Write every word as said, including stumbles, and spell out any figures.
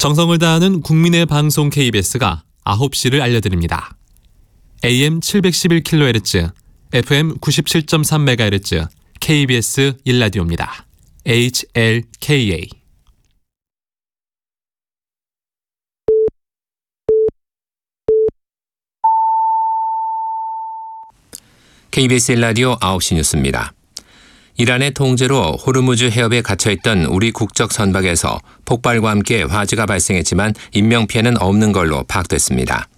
정성을 다하는 국민의 방송 케이비에스가 아홉 시를 알려드립니다. 에이엠 칠백십일 킬로헤르츠, 에프엠 구십칠 점 삼 메가헤르츠, 케이비에스 일 라디오입니다. 에이치엘케이에이. 케이비에스 일 라디오 아홉 시 뉴스입니다. 이란의 통제로 호르무즈 해협에 갇혀있던 우리 국적 선박에서 폭발과 함께 화재가 발생했지만 인명피해는 없는 걸로 파악됐습니다.